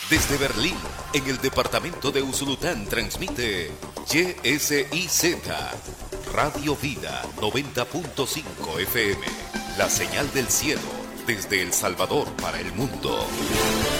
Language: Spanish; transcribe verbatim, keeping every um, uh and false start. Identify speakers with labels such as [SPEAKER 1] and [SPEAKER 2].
[SPEAKER 1] Desde Berlín, en el departamento de Usulután, transmite Y S I Z, Radio Vida noventa punto cinco F M, la señal del cielo, desde El Salvador para el mundo.